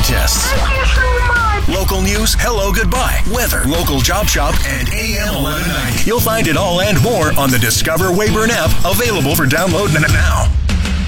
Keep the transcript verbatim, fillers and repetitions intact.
contests. Local news, hello, goodbye, weather, local job shop, and A M eleven ninety. You'll find it all and more on the Discover Wayburn app, available for download now.